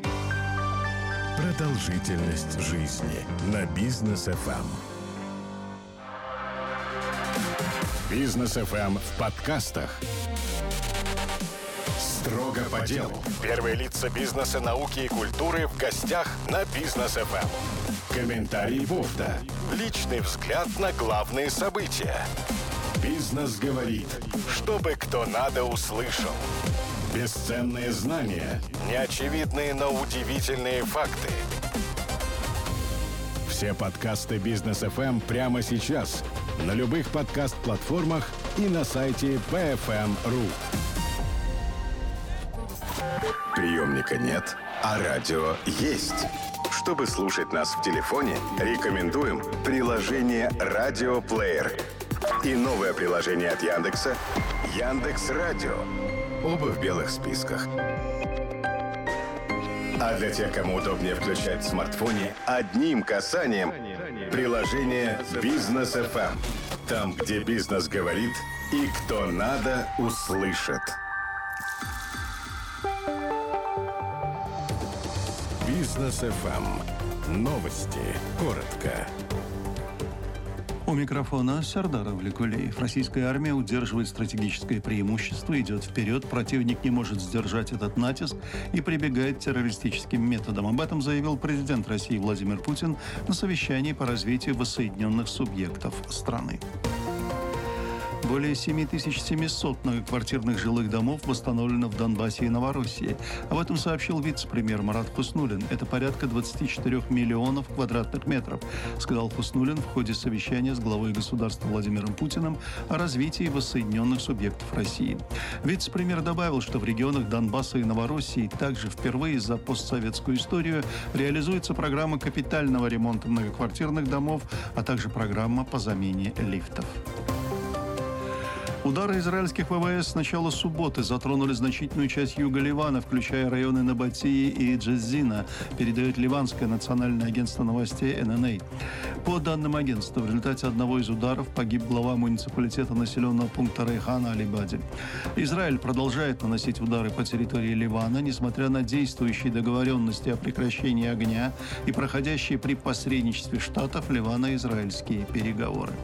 Продолжительность жизни на Бизнес ФМ. Бизнес ФМ в подкастах. Строго по делу. Первые лица бизнеса, науки и культуры в гостях на Бизнес ФМ. Комментарий Бовда. Личный взгляд на главные события. Бизнес говорит, чтобы кто надо услышал. Бесценные знания, неочевидные, но удивительные факты. Все подкасты Бизнес ФМ прямо сейчас на любых подкаст-платформах и на сайте bfm.ru. Приемника нет, а радио есть. Чтобы слушать нас в телефоне, рекомендуем приложение «Радиоплеер» и новое приложение от Яндекса «Яндекс.Радио». Оба в белых списках. А для тех, кому удобнее включать в смартфоне, одним касанием приложение «Бизнес ФМ». Там, где бизнес говорит и кто надо, услышит. Бизнес ФМ. Новости. Коротко. У микрофона Сардар Авликулеев. Российская армия удерживает стратегическое преимущество, идет вперед, противник не может сдержать этот натиск и прибегает к террористическим методам. Об этом заявил президент России Владимир Путин на совещании по развитию воссоединенных субъектов страны. Более 7700 многоквартирных жилых домов восстановлено в Донбассе и Новороссии. Об этом сообщил вице-премьер Марат Хуснуллин. Это порядка 24 миллионов квадратных метров, сказал Хуснуллин в ходе совещания с главой государства Владимиром Путиным о развитии воссоединенных субъектов России. Вице-премьер добавил, что в регионах Донбасса и Новороссии также впервые за постсоветскую историю реализуется программа капитального ремонта многоквартирных домов, а также программа по замене лифтов. Удары израильских ВВС с начала субботы затронули значительную часть юга Ливана, включая районы Набатии и Джаззина, передает ливанское национальное агентство новостей ННА. По данным агентства, в результате одного из ударов погиб глава муниципалитета населенного пункта Рейхан Алибади. Израиль продолжает наносить удары по территории Ливана, несмотря на действующие договоренности о прекращении огня и проходящие при посредничестве штатов ливано-израильские переговоры.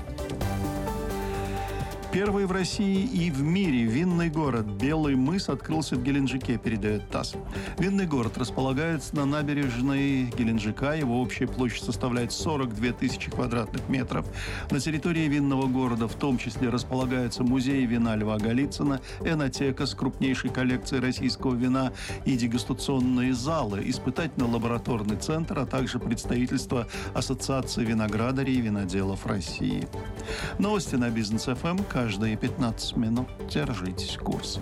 Первый в России и в мире винный город Белый мыс открылся в Геленджике, передает ТАСС. Винный город располагается на набережной Геленджика. Его общая площадь составляет 42 тысячи квадратных метров. На территории винного города в том числе располагается музей вина Льва Голицына, энотека с крупнейшей коллекцией российского вина и дегустационные залы, испытательно-лабораторный центр, а также представительство Ассоциации виноградарей и виноделов России. Новости на Бизнес-ФМ. Каждые 15 минут держитесь курса.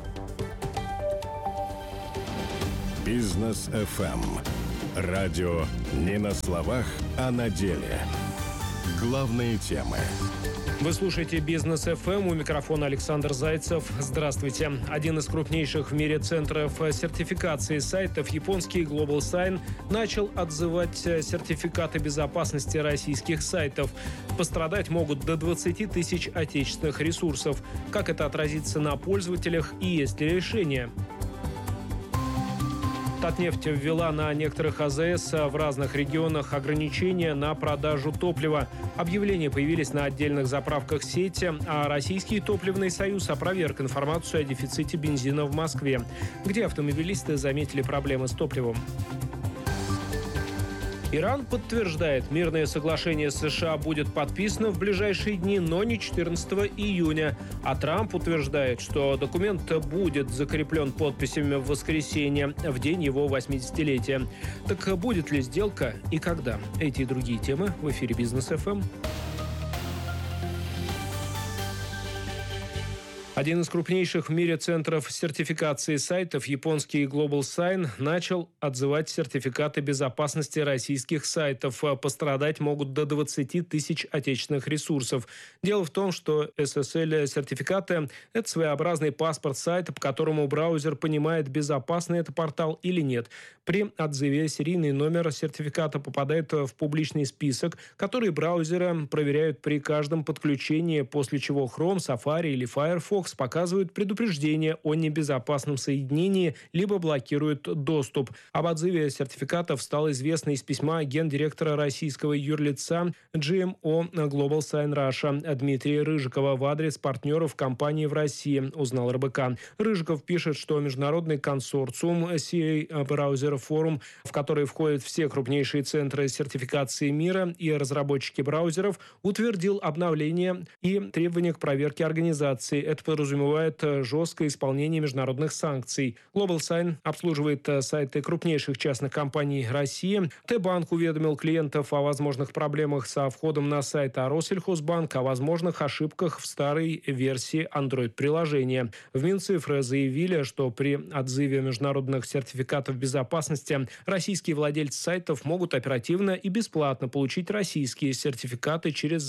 Бизнес ФМ. Радио не на словах, а на деле. Главные темы. Вы слушаете Бизнес ФМ. У микрофона Александр Зайцев. Здравствуйте. Один из крупнейших в мире центров сертификации сайтов, японский Global Sign, начал отзывать сертификаты безопасности российских сайтов. Пострадать могут до 20 тысяч отечественных ресурсов. Как это отразится на пользователях и есть ли решение? Татнефть ввела на некоторых АЗС в разных регионах ограничения на продажу топлива. Объявления появились на отдельных заправках сети, а Российский топливный союз опроверг информацию о дефиците бензина в Москве, где автомобилисты заметили проблемы с топливом. Иран подтверждает, мирное соглашение с США будет подписано в ближайшие дни, но не 14 июня. А Трамп утверждает, что документ будет закреплен подписями в воскресенье, в день его 80-летия. Так будет ли сделка и когда? Эти и другие темы в эфире Бизнес ФМ. Один из крупнейших в мире центров сертификации сайтов, японский Global Sign, начал отзывать сертификаты безопасности российских сайтов. Пострадать могут до 20 тысяч отечественных ресурсов. Дело в том, что SSL-сертификаты – это своеобразный паспорт сайта, по которому браузер понимает, безопасный это портал или нет. При отзыве серийный номер сертификата попадает в публичный список, который браузеры проверяют при каждом подключении, после чего Chrome, Safari или Firefox показывают предупреждение о небезопасном соединении либо блокируют доступ. Об отзыве сертификатов стало известно из письма гендиректора российского юрлица GMO Global Sign Russia Дмитрия Рыжикова в адрес партнеров компании в России, узнал РБК. Рыжиков пишет, что международный консорциум CA Browser Forum, в который входят все крупнейшие центры сертификации мира и разработчики браузеров, утвердил обновление и требования к проверке организации. Это подразумевает жесткое исполнение международных санкций. Global Sign обслуживает сайты крупнейших частных компаний России. Т-банк уведомил клиентов о возможных проблемах со входом на сайт, а Россельхозбанк о возможных ошибках в старой версии Android-приложения. В Минцифры заявили, что при отзыве международных сертификатов безопасности российские владельцы сайтов могут оперативно и бесплатно получить российские сертификаты через